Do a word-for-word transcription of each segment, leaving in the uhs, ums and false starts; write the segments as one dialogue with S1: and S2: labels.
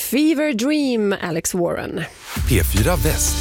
S1: Fever Dream, Alex Warren.
S2: P fyra Väst.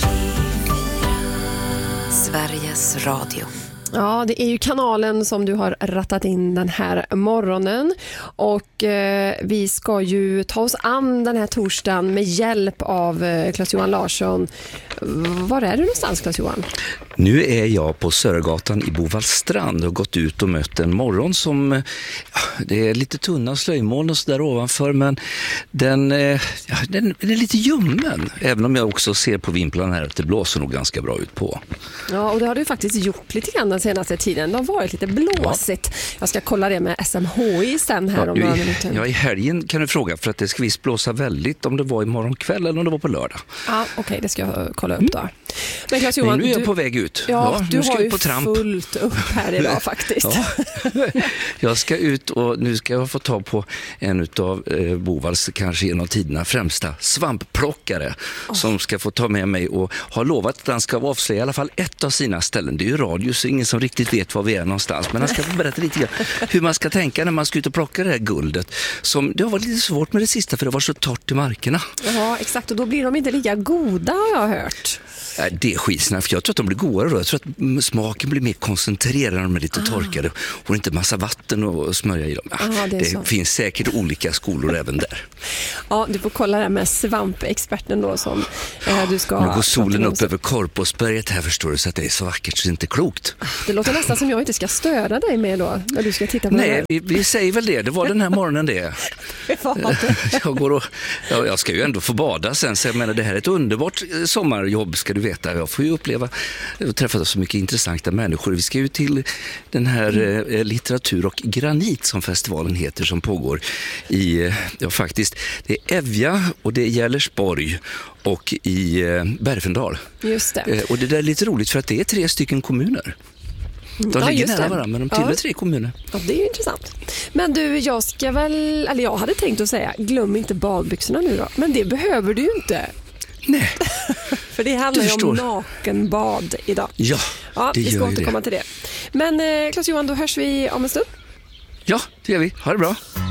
S3: Sveriges Radio.
S1: Ja, det är ju kanalen som du har rattat in den här morgonen och eh, vi ska ju ta oss an den här torsdagen med hjälp av eh, Claes-Johan Larsson. Var är du någonstans, Claes-Johan?
S4: Nu är jag på Sörgatan i Bovallstrand och har gått ut och mött en morgon som, ja, det är lite tunna slöjmoln och så där ovanför, men den, ja, den, den är lite ljummen, även om jag också ser på vimplarna här att det blåser nog ganska bra ut på.
S1: Ja, och det har du faktiskt gjort lite grann den senaste tiden. Det har varit lite blåsigt. Ja. Jag ska kolla det med S M H I sen här ja, om några minuter.
S4: Ja, i helgen kan du fråga, för att det ska visst blåsa väldigt om det var imorgon kväll eller om det var på lördag.
S1: Ja, okej, okay, det ska jag kolla upp då. Men Claes-Johan,
S4: nu är jag
S1: du,
S4: på väg ut.
S1: Ja,
S4: ja
S1: du har ju
S4: på tramp.
S1: fullt upp här idag faktiskt.
S4: Ja. Jag ska ut och nu ska jag få ta på en av eh, Bovalls kanske genom tiderna främsta svampplockare oh. som ska få ta med mig och har lovat att han ska avslöja i alla fall ett av sina ställen. Det är ju radio så ingen som riktigt vet var vi är någonstans, men han ska få berätta lite grann hur man ska tänka när man ska ut och plocka det här guldet. Som, det har varit lite svårt med det sista för det var så torrt i markerna.
S1: Ja, exakt, och då blir de inte lika goda har jag hört.
S4: Det är skitsnack, för jag tror att de blir godare då. Jag tror att smaken blir mer koncentrerad när de är lite ah. torkade och inte massa vatten och smörja i dem.
S1: Aha, det
S4: det finns säkert olika skolor även där.
S1: Ja, du får kolla det med svampexperten då som eh, du ska...
S4: Nu går solen upp över Korposberget här, förstår du, så att det är så vackert så det är inte klokt.
S1: Det låter nästan som jag inte ska störa dig med då, när du ska titta på
S4: Nej,
S1: det.
S4: vi, vi säger väl det. Det var den här morgonen det. jag, går och, ja, jag ska ju ändå få bada sen, så jag menar det här är ett underbart sommarjobb ska du veta. Jag får ju uppleva och träffa så mycket intressanta människor. Vi ska ju till den här mm. eh, litteratur och granit som festivalen heter som pågår i, eh, ja faktiskt, det är Evja och det är Gällersborg och i eh, Berfendal.
S1: Just det.
S4: Eh, och det där är lite roligt för att det är tre stycken kommuner. De
S1: ja,
S4: ligger nära varandra, men de tillhör ja. tre kommuner.
S1: Ja, det är ju intressant. Men du, jag ska väl, eller jag hade tänkt att säga, glöm inte badbyxorna nu då. Men det behöver du ju inte.
S4: Nej.
S1: För det handlar ju om nakenbad idag.
S4: Ja,
S1: ja
S4: det
S1: vi ska
S4: gör
S1: återkomma
S4: det.
S1: till det. Men eh, Claes-Johan, då hörs vi om en stund.
S4: Ja, det gör vi. Ha det bra.